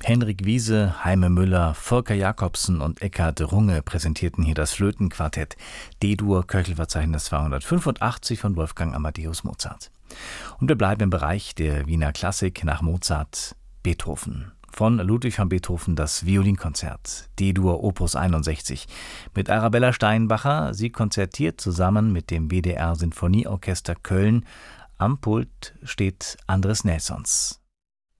Henrik Wiese, Heime Müller, Volker Jacobsen und Eckhard Runge präsentierten hier das Flötenquartett D-Dur, Köchelverzeichnis 285 von Wolfgang Amadeus Mozart. Und wir bleiben im Bereich der Wiener Klassik, nach Mozart Beethoven. Von Ludwig van Beethoven das Violinkonzert, D-Dur Opus 61, mit Arabella Steinbacher. Sie konzertiert zusammen mit dem WDR Sinfonieorchester Köln. Am Pult steht Andres Nelsons.